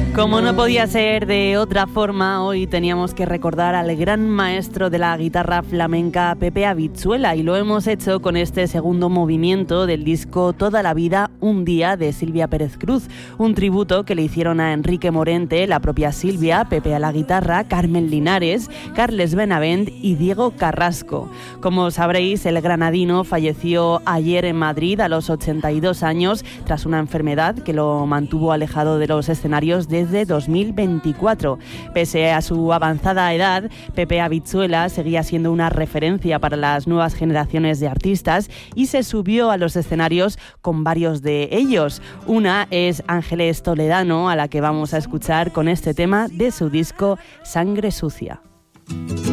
Como no podía ser de otra forma, hoy teníamos que recordar al gran maestro de la guitarra flamenca, Pepe Habichuela, y lo hemos hecho con este segundo movimiento del disco Toda la vida, un día, de Silvia Pérez Cruz, un tributo que le hicieron a Enrique Morente, la propia Silvia, Pepe a la guitarra, Carmen Linares, Carles Benavent y Diego Carrasco. Como sabréis, el granadino falleció ayer en Madrid a los 82 años tras una enfermedad que lo mantuvo alejado de los escenarios desde 2024. Pese a su avanzada edad, Pepe Habichuela seguía siendo una referencia para las nuevas generaciones de artistas y se subió a los escenarios con varios de ellos. Una es Ángeles Toledano, a la que vamos a escuchar con este tema de su disco Sangre Sucia.